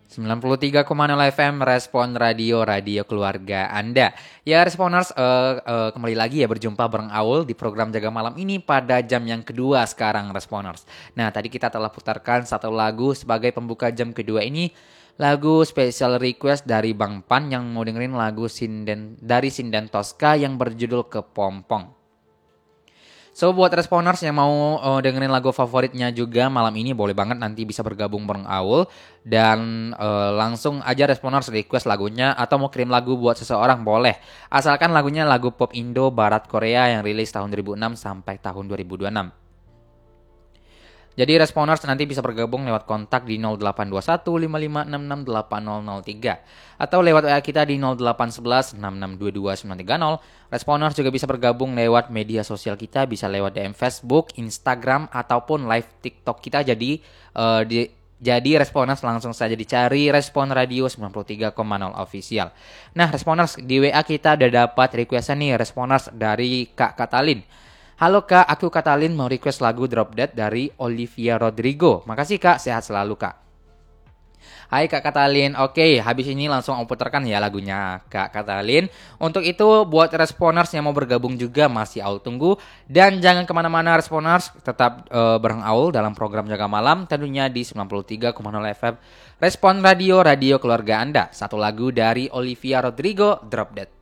93,0 FM Respon Radio, radio keluarga Anda. Ya Responers, kembali lagi ya berjumpa bareng Aul di program Jaga Malam ini pada jam yang kedua sekarang Responers. Nah tadi kita telah putarkan satu lagu sebagai pembuka jam kedua ini. Lagu special request dari Bang Pan yang mau dengerin lagu dari Sinden Tosca yang berjudul Kepompong. So buat Responers yang mau dengerin lagu favoritnya juga malam ini boleh banget nanti bisa bergabung bareng Aul dan langsung aja Responers request lagunya atau mau kirim lagu buat seseorang boleh. Asalkan lagunya lagu pop Indo Barat Korea yang rilis tahun 2006 sampai tahun 2026. Jadi Responers nanti bisa bergabung lewat kontak di 0821 5566 8003 atau lewat WA kita di 0811 6622 930. Responers juga bisa bergabung lewat media sosial kita, bisa lewat DM Facebook, Instagram ataupun live TikTok kita. Jadi Responers langsung saja dicari Respon Radio 93,0 official. Nah, Responers di WA kita udah dapat requestan nih Responers dari Kak Katalin. Halo Kak, aku Katalin mau request lagu Drop Dead dari Olivia Rodrigo. Makasih Kak, sehat selalu Kak. Hai Kak Katalin, oke habis ini langsung aku putarkan ya lagunya Kak Katalin. Untuk itu buat Responers yang mau bergabung juga masih Aul tunggu. Dan jangan kemana-mana Responers, tetap bareng Aul dalam program Jaga Malam tentunya di 93,0 FM Respon Radio, radio keluarga Anda. Satu lagu dari Olivia Rodrigo, Drop Dead.